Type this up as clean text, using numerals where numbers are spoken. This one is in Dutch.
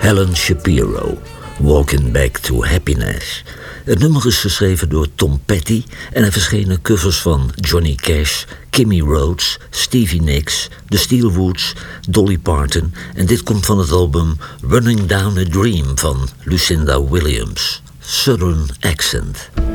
Helen Shapiro, Walking Back to Happiness. Het nummer is geschreven door Tom Petty en er verschenen covers van Johnny Cash, Kimmy Rhodes, Stevie Nicks, The Steelwoods, Dolly Parton en dit komt van het album Running Down a Dream van Lucinda Williams. Southern Accent.